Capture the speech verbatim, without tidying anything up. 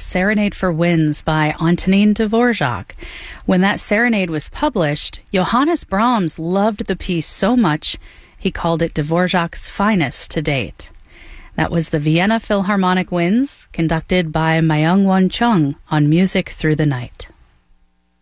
Serenade for Winds by Antonin Dvorak. When that serenade was published, Johannes Brahms loved the piece so much he called it Dvorak's finest to date. That was the Vienna Philharmonic Winds, conducted by Myung-Whun Chung on Music Through the Night.